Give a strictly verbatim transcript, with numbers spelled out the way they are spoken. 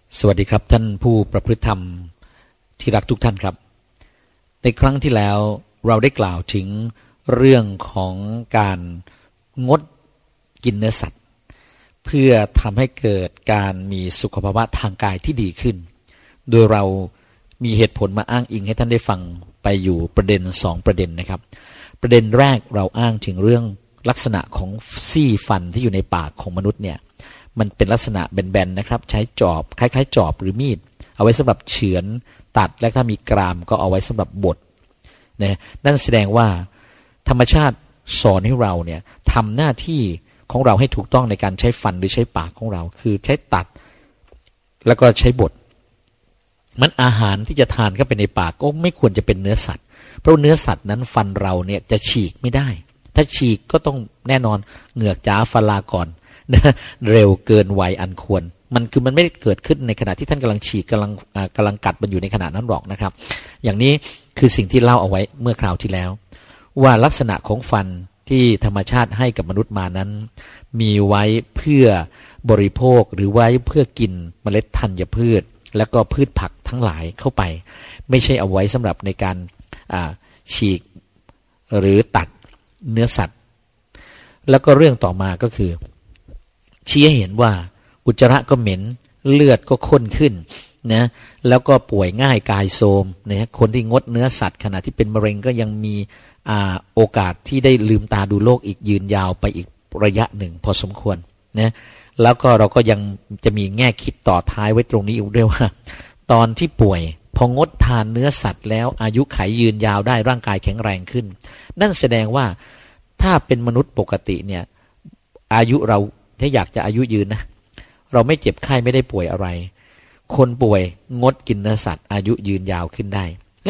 สวัสดีครับท่านผู้ประพฤติธรรมที่รักทุกท่านครับในครั้งที่แล้วเราได้กล่าวถึงเรื่องของการงดกินเนื้อสัตว์เพื่อทำให้เกิดการมีสุขภาวะทางกายที่ดีขึ้นโดยเรามีเหตุผลมาอ้างอิงให้ท่านได้ฟังไปอยู่ประเด็นสองประเด็นนะครับประเด็นแรกเราอ้างถึงเรื่องลักษณะของซี่ฟันที่อยู่ในปากของมนุษย์เนี่ยมันเป็นลักษณะแบนๆนะครับใช้จอบคล้ายๆจอบหรือมีดเอาไว้สำหรับเฉือนตัดและถ้ามีกรามก็เอาไว้สำหรับบดนะนั่นแสดงว่าธรรมชาติสอนให้เราเนี่ยทำหน้าที่ของเราให้ถูกต้องในการใช้ฟันหรือใช้ปากของเราคือใช้ตัดแล้วก็ใช้บดมันอาหารที่จะทานเข้าไปในปากก็ไม่ควรจะเป็นเนื้อสัตว์เพราะเนื้อสัตว์นั้นฟันเราเนี่ยจะฉีกไม่ได้ถ้าฉีกก็ต้องแน่นอนเหงือกจ้าฟันลาก่อนนะเร็วเกินวัยอันควรมันคือมันไม่ได้เกิดขึ้นในขณะที่ท่านกำลังฉีกกำลังกำลังกัดมันอยู่ในขณะนั้นหรอกนะครับอย่างนี้คือสิ่งที่เล่าเอาไว้เมื่อคราวที่แล้วว่าลักษณะของฟันที่ธรรมชาติให้กับมนุษย์มานั้นมีไว้เพื่อบริโภคหรือไว้เพื่อกินเมล็ดธัญพืชแล้วก็พืชผักทั้งหลายเข้าไปไม่ใช่เอาไว้สำหรับในการฉีกหรือตัดเนื้อสัตว์แล้วก็เรื่องต่อมาก็คือชี้ให้เห็นว่าอุจจาระก็เหม็นเลือดก็ข้นขึ้นนะแล้วก็ป่วยง่ายกายโทรมนะคนที่งดเนื้อสัตว์ขณะที่เป็นมะเร็งก็ยังมีอ่าโอกาสที่ได้ลืมตาดูโลกอีกยืนยาวไปอีกระยะหนึ่งพอสมควรนะแล้วก็เราก็ยังจะมีแง่คิดต่อท้ายไว้ตรงนี้อีกด้วยว่าตอนที่ป่วยพองดทานเนื้อสัตว์แล้วอายุขัยยืนยาวได้ร่างกายแข็งแรงขึ้นนั่นแสดงว่าถ้าเป็นมนุษย์ปกติเนี่ยอายุเราถ้าอยากจะอายุยืนนะเราไม่เจ็บไข้ไม่ได้ป่วยอะไรคนป่วยงดกินเนื้อสัตว์อายุยืนยาวขึ้นได้